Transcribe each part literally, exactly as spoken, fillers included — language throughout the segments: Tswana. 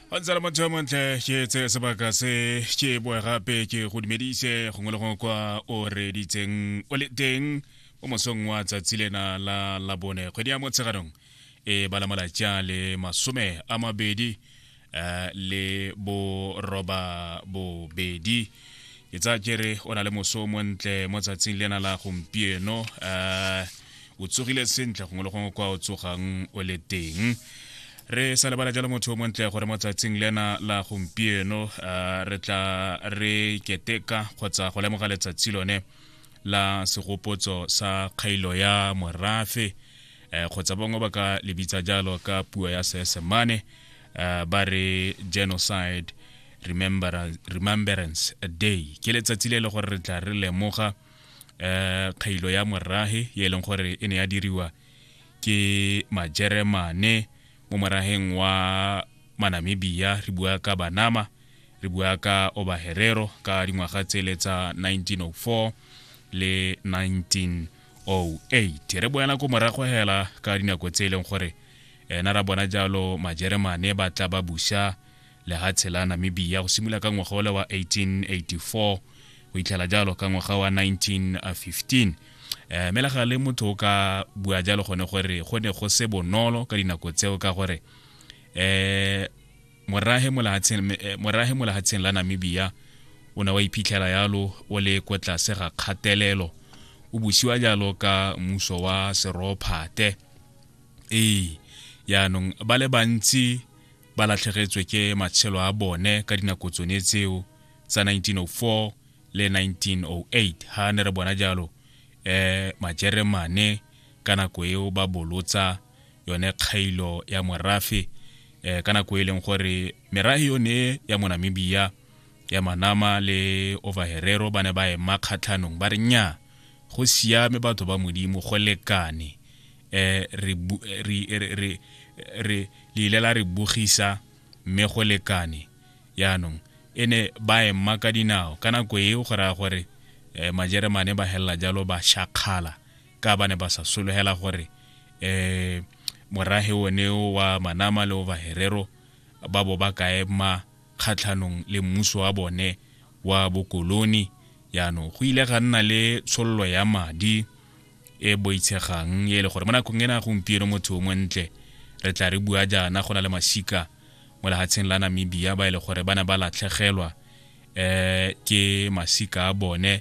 Ontsala motho wa montle ke tse sebaka se ke boe gape ke go dumedise gongwe le gongwe kwa o reditseng o le teng o mosong wa tsatsi lena la labone kgwedi ya motsheganong e bala malatša le masome a mabedi uh, le bo roba bobedi ke tsa kere o na le moso montle mo tsatsing lena la gompieno uh, o tsogile sentle gongwe le gongwe kwa o tsogang o le teng re sa lebala jalo motho mo ntle gore mo tsatsing lena la gompieno uh, re tla re keteka kgotsa go lemoga letsatsi lone la segopotso sa kgailo ya morafe uh, kgotsa bongwe ba ka lebitsa jalo ka puo ya Seesemane uh, ba re genocide remembrance, remembrance day ke letsatsi le le gore re tla re lemoga uh, kgailo ya morafe ye leng gore e ne ya diriwa ke Majeremane mo moraheng wa Manamibia re bua ka Banama re bua ka Obaherero ka dingwaga tsele tsa nineteen oh four le nineteen oh eight re boela go morago hela ka dinako tse leng gore ena ra bona jalo Majeremane ba tla ba busha le hatsela Namibia go simula ka ngwaga wa eighteen eighty-four go itlhela jalo ka ngwaga wa nineteen fifteen eh mela ga le motho ka bua jalo gone gore gone go se bonolo ka dinako tseo ka gore eh morahe molahatsen morahe molahatsen la Namibia ona wa iphitlhela yalo o le kotla se ga khatelelo o busiwa jalo ka mmuso wa serophate eh ya nong ba le bantsi ba latlhegetswe ke matshelo a bone ka dinako tsone tseo tsa nineteen oh four le nineteen oh eight ha ne re bona jalo eh Majeremane kana ko eo ba bolotsa yone kgailo ya morafe eh kana ko eleng gore merahi yone ya Monamibia ya Manama le Ovaherero bane ba e makgatlanong ba re nya go siame batho ba modimo go lekane eh re re re re lilela re bugisa mme go lekane yanong ene ba e maka dinao kana ko eo gora gore eh Majeremane ba hella jalo ba shakhala ka bane ba sa solohela gore eh morahe one wa Manama le Ovaherero ba bo ba ka ema khatlhanong le mmuso wa bone wa bokoloni yano go ile ga nna le tsollo ya madi e boitshegang ye le gore mona go ngena go mpieno motho mo ntle re tla re bua jana gona le masika mo lahatseng la Namibia ba ile gore bana ba latlhegelwa eh ke masika a bone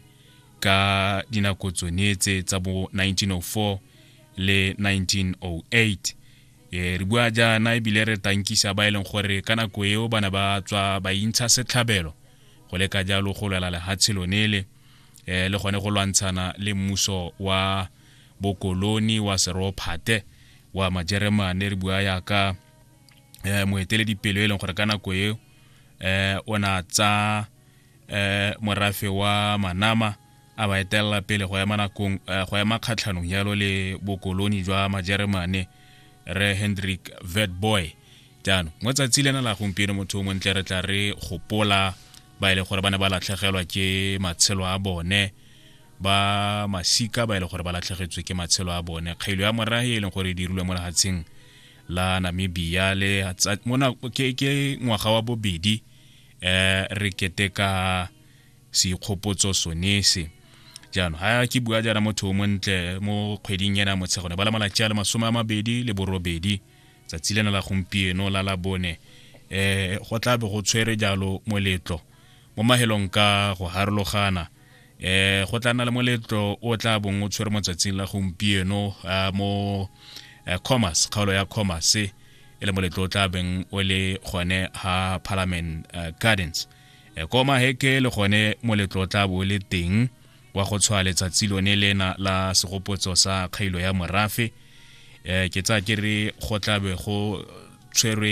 ka dinako tsonetse tsa bo nineteen oh four le nineteen oh eight e re bua jana e bile re tankisa ba ileng gore kana ko eo bana ba tswa ba intsha setlhabelo go le ka jalo go lela le hatselonele eh le gone go lwantshana le mmuso wa bokoloni wa serophate wa Majeremane re bua ya ka eh moeteledi pelo e leng gore kana ko eo eh ona tsa eh morafe wa Manama a ba etella pele go ya manakong go ya makgatlhanong yalo le bokoloni jwa Majeremane re Hendrik Witbooi jano mo tsatsi lena la gompieno motho mo ntle re tla re gopola ba ile gore bana ba latlhegelwa ke matshelo a bone ba masika ba ile gore ba latlhegetswe ke matshelo a bone kgailo ya morahe e leng gore dirilwe mo lahatseng la Namibia le mona ke ke ngwaga wa bobedi eh re keteka se ikgopotso sonese jano ha ke bua jana motho mo ntle mo kgweding yena motshegone ba la malatša le masome a mabedi le borobedi tsatsi lena la gompieno la labone eh go tla be go tshwere jalo moletlo mo mahelong ka go harologana eh go tla nna le moletlo o tla bong o tshwere mo tsatsing la gompieno mo Commerce kgaolo ya Commerce ele moletlo o tla beng o le gone ha Parliament Gardens e koma heke le gone moletlo o tla bo le teng wa go tshwa letsatsi lone lena la segopotso sa kgailo ya morafe eh ke tsa ke re go tla be go tshwerwe